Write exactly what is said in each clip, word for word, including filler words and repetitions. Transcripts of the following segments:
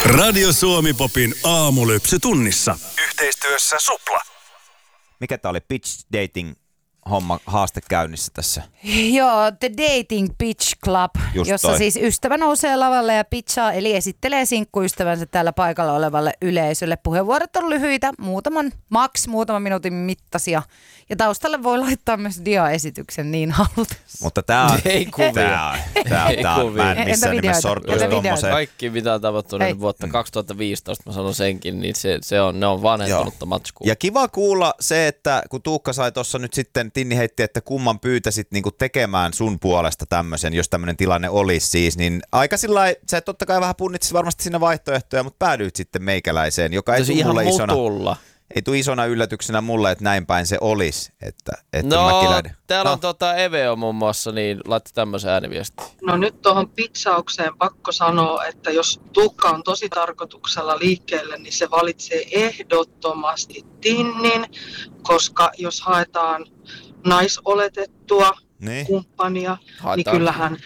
Radio Suomi Popin aamulypsy tunnissa. Yhteistyössä Supla. Mikä tää oli? Pitch dating homma haaste käynnissä tässä. Joo, The Dating Pitch Club, Just jossa toi. siis ystävä nousee lavalle ja pitchaa, eli esittelee sinkkuystävänsä täällä paikalla olevalle yleisölle. Puheenvuorot on lyhyitä, muutaman, maks muutaman minuutin mittaisia. Ja taustalle voi laittaa myös diaesityksen niin halutessa. Mutta tää on... Ei kuvia. Tää on... Tää, Ei tää on kuvia. mä en Entä missään nimessä videoita? sortuisi Entä videoita? tommoseen. Kaikki mitä on tapahtunut Hei. vuotta kaksituhattaviisitoista, mä sanon senkin, niin se, se on, ne on vanhentunutta matskua. Ja kiva kuulla se, että kun Tuukka sai tuossa nyt sitten, Tinni heitti, että kumman pyytäisit niinku tekemään sun puolesta tämmöisen, jos tämmöinen tilanne olisi siis, niin aika sillä lailla, sä totta kai vähän punnitsit varmasti siinä vaihtoehtoja, mutta päädyit sitten meikäläiseen, joka ei Tosi tule ihan mulle isona, mutulla. ei tule isona yllätyksenä mulle, että näin päin se olisi, että, että No, Mäkiläinen. täällä on No. tota Eveo muun muassa, niin laittoi tämmöisen ääniviestin. No nyt tuohon pitsaukseen pakko sanoa, että jos Tuukka on tosi tarkoituksella liikkeelle, niin se valitsee ehdottomasti Tinnin, koska jos haetaan naisoletettua Niin. kumppania, Haetaan. niin kyllähän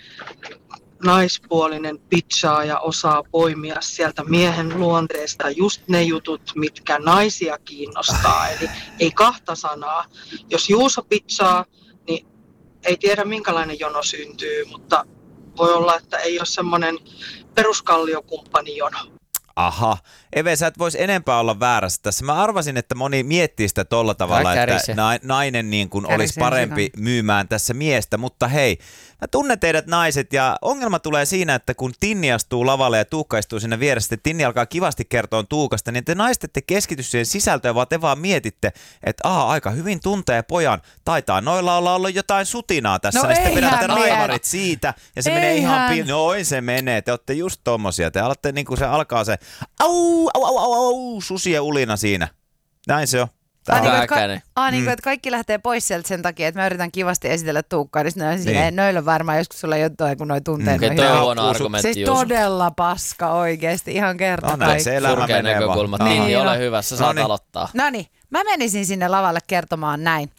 naispuolinen pitsaaja osaa poimia sieltä miehen luonteesta just ne jutut, mitkä naisia kiinnostaa. Eli ei kahta sanaa. Jos Juuso pitsaa, niin ei tiedä minkälainen jono syntyy, mutta voi olla, että ei ole semmoinen peruskalliokumppani jono. Aha. Eve, sä et vois enempää olla väärässä tässä. Mä arvasin, että moni miettii sitä tolla tavalla, Älä että kärise. na- nainen niin kuin olisi Kärise parempi sinä. myymään tässä miestä, mutta hei, mä tunnen teidät naiset ja ongelma tulee siinä, että kun Tinni astuu lavalle ja Tuukka istuu sinne vieressä, sitten Tinni alkaa kivasti kertoa Tuukasta, niin te naiset ette keskity siihen sisältöön, vaan te vaan mietitte, että aha, aika hyvin tuntee pojan, taitaa noilla olla ollut jotain sutinaa tässä, No niin sitten eihän vedätte vie. raivarit siitä ja se menee ihan Eihän. pi- noin se menee, te olette just tommosia, te alatte niin kuin se alkaa se au, au, au, au, au, susien ulina siinä. Näin se on. Tää Ai on. niin kuin, että, Äkäinen. ka- ah, niin kuin, Mm. että kaikki lähtee pois sieltä sen takia, että mä yritän kivasti esitellä Tuukkaa, niin sitten Niin. silleen, noilla on varmaan joskus sulla jotain, kun noi tuntee. Mm. noi Okei, toi on hyvin. huono Haukkuu argumentti, Siis Juuso. todella paska oikeesti, ihan kerta No näin se elämä Surkea menee näkökulma. vaan. Tinni, Niin, ole no. hyvä, sä saat Noniin. aloittaa. No niin, mä menisin sinne lavalle kertomaan näin,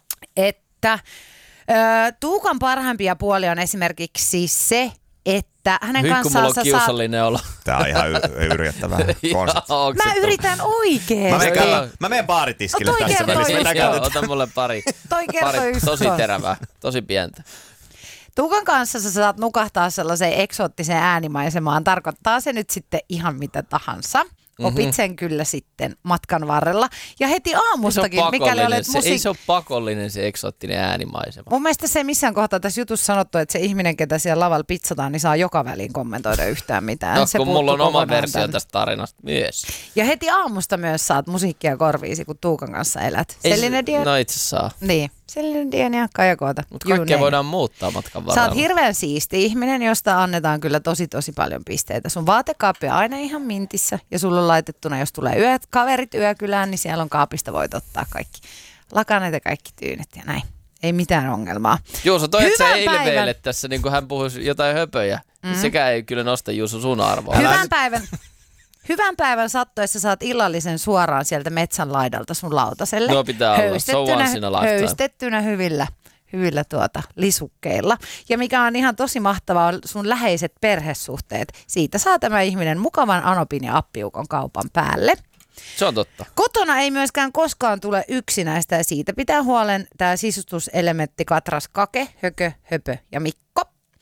että ö, Tuukan parhaimpia puolia on esimerkiksi se, että hänen Nyt kun mulla kanssaan on sä saat... kiusallinen olo. Tää on ihan y- yrjettävää konsepti. Onks Mä se yritän oikeesti. Mä menen, Joo. kato, mä menen baaritiskille No toi tässä kertoo välissä. just Mitä Joo, katsotaan? ota mulle pari. Toi kertoo pari just tosi ton. terävää, tosi pientä. Tuukan kanssa sä saat nukahtaa sellaiseen eksoottiseen äänimaisemaan. Tarkoittaa se nyt sitten ihan mitä tahansa. Opit sen kyllä sitten matkan varrella. Ja heti Ei se, aamustakin, on mikäli pakollinen, olet se, ei musiik... se ole pakollinen se eksoottinen äänimaisema. Mun mielestä se ei missään kohtaa tässä jutussa sanottu, että se ihminen, ketä siellä lavalla pitsataan, niin saa joka väliin kommentoida yhtään mitään. No, se kun mulla on puuttuu oma kokonaan versio tältä. tästä tarinasta myös. Ja heti aamusta myös saat musiikkia korviisi, kun Tuukan kanssa elät. Ei Celine se- Dion. No itse saa. Niin, Celine Dion ja Kaija Koota. Mutta You kaikkea name voidaan muuttaa matkan Sä varrella. oot hirveän siisti ihminen, josta annetaan kyllä tosi tosi paljon pisteitä. Sun vaatekaappi on aina ihan mintissä ja sulla on laitettuna, jos tulee yöt, kaverit yökylään, niin siellä on kaapista voit ottaa kaikki lakanat ja kaikki tyynyt ja näin. Ei mitään ongelmaa. Juuso, toi, että sä Hyvän eilen päivän. meille tässä, niin kuin hän puhuisi jotain höpöjä, mm. sekä ei kyllä nosta Juuso sun arvoa. Hyvän päivän, hyvän päivän sattuessa saat illallisen suoraan sieltä metsän laidalta sun lautaselle. No pitää olla. So once in a lifetime. höystettynä hyvillä, hyvillä tuota, lisukkeilla. Ja mikä on ihan tosi mahtavaa, on sun läheiset perhesuhteet. Siitä saa tämä ihminen mukavan anopin ja appiukon kaupan päälle. Se on totta. Kotona ei myöskään koskaan tule yksinäistä ja siitä pitää huolen tämä sisustuselementti Katras Kake, Hökö, Höpö ja Mikko.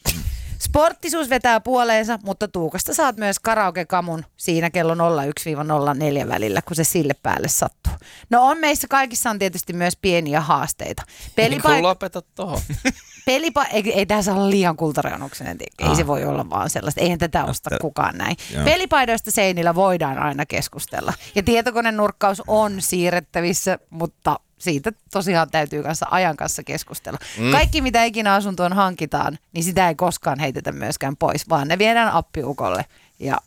Sporttisuus vetää puoleensa, mutta Tuukasta saat myös karaoke-kamun siinä kello nolla yksi nolla neljä välillä, kun se sille päälle sattuu. No on meissä kaikissa on tietysti myös pieniä haasteita. Niin kun Pelipaik- lopeta tohon. Pelipa- ei, ei tässä ole liian kultareunuksen, ei Ah. se voi olla vaan sellaista. Eihän tätä osta Että- kukaan näin. Joo. Pelipaidoista seinillä voidaan aina keskustella. Ja tietokonenurkkaus on siirrettävissä, mutta siitä tosiaan täytyy kanssa ajan kanssa keskustella. Mm. Kaikki mitä ikinä asuntoon hankitaan, niin sitä ei koskaan heitetä myöskään pois, vaan ne viedään appiukolle ja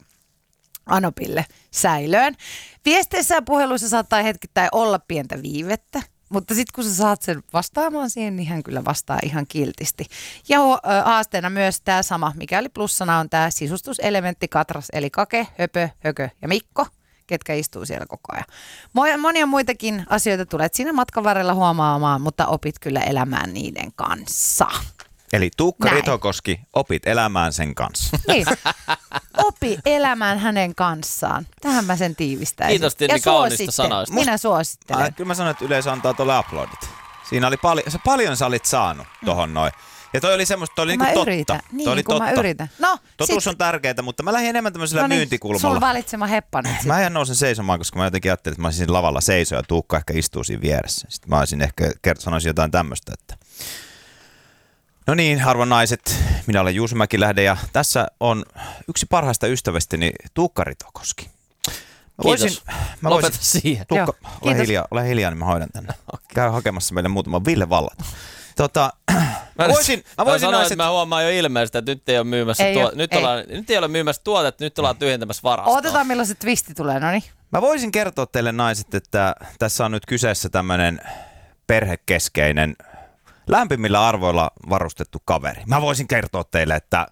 anopille säilöön. Viesteissä ja puheluissa saattaa hetkittäin olla pientä viivettä. Mutta sitten kun sä saat sen vastaamaan siihen, niin hän kyllä vastaa ihan kiltisti. Ja hu- ö, haasteena myös tämä sama, mikäli plussana on tämä sisustuselementti Katras, eli Kake, Höpö, Hökö ja Mikko, ketkä istuu siellä koko ajan. Mo- monia muitakin asioita tulet siinä matkan varrella huomaamaan, mutta opit kyllä elämään niiden kanssa. Eli Tuukka Näin. Ritokoski, opit elämään sen kanssa. Niin, opit läpi elämään hänen kanssaan. Tähän mä sen tiivistäisin. Kiitos Tinni kaunista sanoista. Minä suosittelen. Äh, kyllä mä sanon, että yleisö antaa tuolle aplodit. Siinä oli paljon, se paljon sä olit saanut tohon noin. Ja toi oli semmoista, toi oli Mä niinku yritän. totta. Niin, toi oli kun totta. mä yritän. No, Totuus sit... on tärkeää, mutta mä lähdin enemmän tämmöisellä no niin, myyntikulmalla. sun valitsema heppa nyt Mä en nousen seisomaan, koska mä jotenkin ajattelin, että mä olisin lavalla seisoa ja Tuukka ehkä istuu siinä vieressä. Sitten mä olisin ehkä kert- sanoisin jotain tämmöistä, että no niin, arvon naiset, minä olen Juuso Mäkilähde ja tässä on yksi parhaista ystävästäni Tuukka Ritokoski. Mä voisin, Kiitos. mä Lopeta voisin, siihen. Tuukka, Joo, ole kiitos. hiljaa, ole hiljaa, niin mä hoidan tänne. Käy hakemassa meille muutaman Ville Vallat. Tota, mä voisin, mä voisin sanoa, naiset... että mä huomaan jo ilmeisesti, että nyt ei ole myymässä Ei tuo, oo, nyt, ei. ollaan, nyt ei ole myymässä tuotetta, nyt ollaan tyhjentämässä varastoa. Otetaan milloin se twisti tulee, no niin. Mä voisin kertoa teille naiset, että tässä on nyt kyseessä tämmönen perhekeskeinen, lämpimillä arvoilla varustettu kaveri. Mä voisin kertoa teille, että